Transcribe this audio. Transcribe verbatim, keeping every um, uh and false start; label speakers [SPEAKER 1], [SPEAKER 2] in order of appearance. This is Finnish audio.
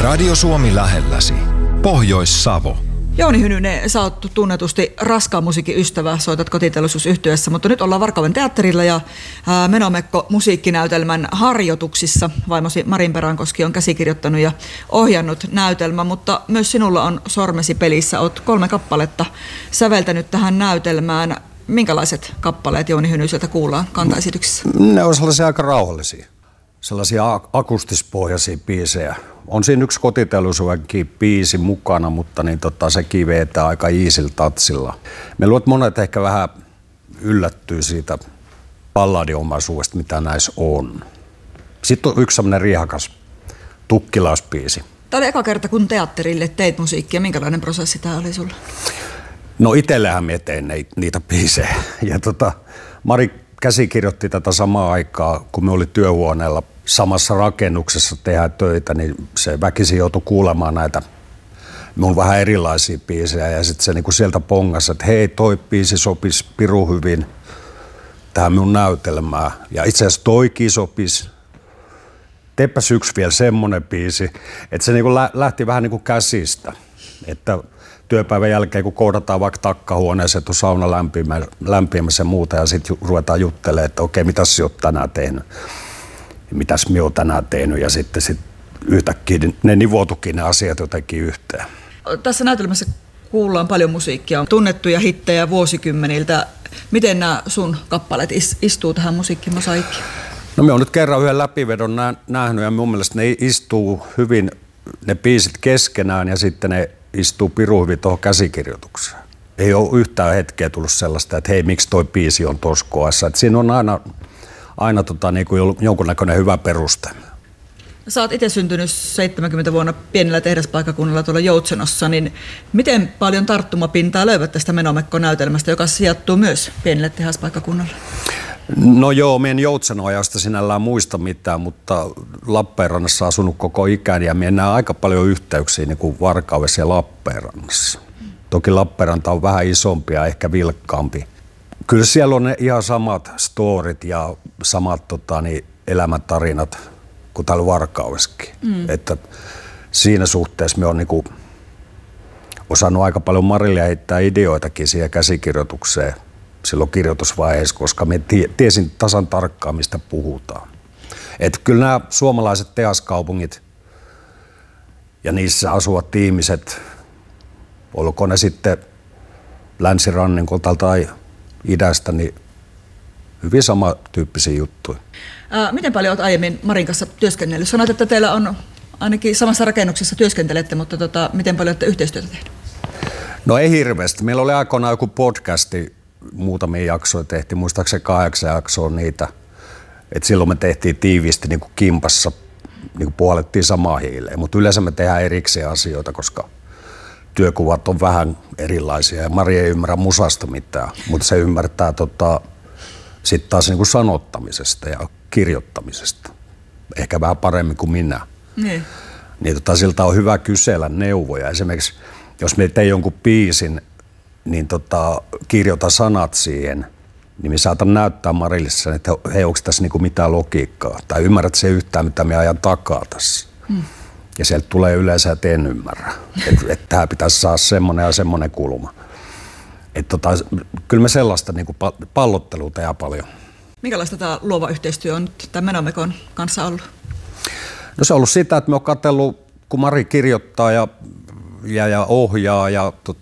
[SPEAKER 1] Radio Suomi lähelläsi. Pohjois-Savo.
[SPEAKER 2] Jouni Hynynen, sä oot tunnetusti raskaan musiikin ystävä, soitat kotiteollisuusyhtyessä, mutta nyt ollaan Varkauden teatterilla ja ää, Menomekko musiikkinäytelmän harjoituksissa. Vaimosi Marin Peränkoski on käsikirjoittanut ja ohjannut näytelmän, mutta myös sinulla on sormesi pelissä. Oot kolme kappaletta säveltänyt tähän näytelmään. Minkälaiset kappaleet Jouni Hynyiseltä kuullaan kantaesityksissä?
[SPEAKER 3] Ne on sellaisia aika rauhallisia, sellaisia akustispohjaisia biisejä. On siinä yksi kotiteollisuudenkin biisi mukana, mutta niin tota, sekin vetää aika easy tatsilla. Me luulen, että monet ehkä vähän yllättyy siitä balladiomaisuudesta, mitä näissä on. Sitten on yksi sellainen rihakas tukkilausbiisi.
[SPEAKER 2] Tämä oli eka kerta, kun teatterille teit musiikkia. Minkälainen prosessi tämä oli sulla?
[SPEAKER 3] No itsellähän me tein niitä biisejä. Ja tota, Mari käsikirjoitti tätä samaa aikaa, kun me oli työhuoneella samassa rakennuksessa tehdä töitä, niin se väkisin joutui kuulemaan näitä mun vähän erilaisia biisejä. Ja sitten se niinku sieltä pongasi, että hei, toi biisi sopisi pirun hyvin tähän mun näytelmään. Ja itse asiassa toikin sopisi. Teepäs yksi vielä semmonen biisi, että se niinku lä- lähti vähän niinku käsistä. Että työpäivän jälkeen, kun koodataan vaikka takkahuoneeseen, että on sauna lämpimässä ja muuta, ja sitten ruvetaan juttelemaan, että okei, mitäs sä oot tänään tehnyt, ja mitäs minä oon tänään tehnyt, ja sitten sit yhtäkkiä ne nivoutukin ne asiat jotenkin yhteen.
[SPEAKER 2] Tässä näytelmässä kuullaan paljon musiikkia, tunnettuja hittejä vuosikymmeniltä. Miten nämä sun kappaleet istuu tähän musiikkimosaikkiin?
[SPEAKER 3] No me on nyt kerran yhden läpivedon nähnyt, ja mun mielestä ne istuu hyvin, ne biisit keskenään, ja sitten ne istuu pirun hyvin tuohon käsikirjoitukseen. Ei ole yhtään hetkeä tullut sellaista, että hei, miksi toi biisi on tuossa kohdassa. Että siinä on aina, aina tota, niin kuin jonkunnäköinen hyvä peruste.
[SPEAKER 2] Sä oot itse syntynyt seitsemänkymmentä vuonna pienellä tehdaspaikkakunnalla tuolla Joutsenossa, niin miten paljon tarttumapintaa löydät tästä Menomekko-näytelmästä, joka sijoittuu myös pienelle tehdaspaikkakunnalle?
[SPEAKER 3] No joo, mä en Joutsenoajasta sinällään muista mitään, mutta Lappeenrannassa asunut koko ikäni ja mä näen aika paljon yhteyksiä niin kuin Varkaudessa ja Lappeenrannassa. Mm. Toki Lappeenranta on vähän isompi ja ehkä vilkkaampi. Kyllä siellä on ne ihan samat storit ja samat tota, niin, elämäntarinat kuin täällä Varkaudessakin. Mm. Että siinä suhteessa me on niin kuin osannut aika paljon Marille heittää ideoitakin siihen käsikirjoitukseen silloin kirjoitusvaiheessa, koska me tiesin tasan tarkkaan, mistä puhutaan. Että kyllä nämä suomalaiset tehaskaupungit ja niissä asuvat ihmiset, olkoon ne sitten länsirannikolta tai idästä, niin hyvin samantyyppisiä juttuja.
[SPEAKER 2] Ää, miten paljon olet aiemmin Marin kanssa työskennellyt? Sanoit, että teillä on ainakin samassa rakennuksessa työskentelette, mutta tota, miten paljon olette yhteistyötä tehnyt?
[SPEAKER 3] No ei hirveästi. Meillä oli aikoinaan joku podcasti, muutamia jaksoja tehtiin, muistaakseni kahdeksan jaksoa niitä. Et silloin me tehtiin tiiviisti niin kuin kimpassa, niin kuin puolettiin samaa hiileen. Mutta yleensä me tehdään erikseen asioita, koska työkuvat on vähän erilaisia. Ja Mari ei ymmärrä musasta mitään, mutta se ymmärtää tota, sitten taas niin kuin sanottamisesta ja kirjoittamisesta. Ehkä vähän paremmin kuin minä. Niin. Niin tota, siltä on hyvä kysellä neuvoja. Esimerkiksi jos me tein jonkun biisin, niin tota, kirjoita sanat siihen, niin me saatan näyttää Marille sen, että hei, onko tässä niinku mitään logiikkaa, tai ymmärrät se yhtään, mitä me ajan takaa tässä. Hmm. Ja sieltä tulee yleensä, että en ymmärrä, että et tähän pitäisi saada semmoinen ja semmoinen kulma. Et tota, kyllä me sellaista niinku pallottelua tehdään paljon.
[SPEAKER 2] Minkälaista tämä luova yhteistyö on nyt tämän Menomekon kanssa ollut?
[SPEAKER 3] No se on ollut sitä, että me on katsellut, kun Mari kirjoittaa ja Ja, ja ohjaa ja